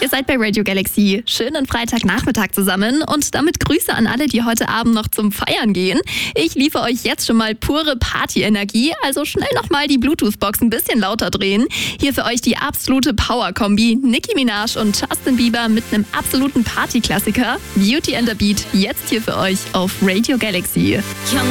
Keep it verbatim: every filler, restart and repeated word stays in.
Ihr seid bei Radio Galaxy. Schönen Freitagnachmittag zusammen und damit Grüße an alle, die heute Abend noch zum Feiern gehen. Ich liefere euch jetzt schon mal pure Party-Energie, also schnell nochmal die Bluetooth-Box ein bisschen lauter drehen. Hier für euch die absolute Power-Kombi. Nicki Minaj und Justin Bieber mit einem absoluten Party-Klassiker. Beauty and the Beat, jetzt hier für euch auf Radio Galaxy.